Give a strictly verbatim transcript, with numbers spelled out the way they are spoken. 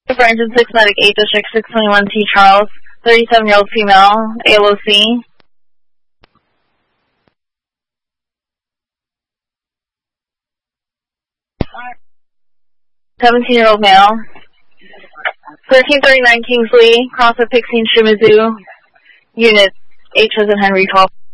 For Engine six, Medic eight, District six twenty-one T. Charles, thirty-seven-year-old female, A L O C. seventeen-year-old male. thirteen thirty-nine Kingsley, cross of Pixie and Shimizu, Unit H as in Henry twelve.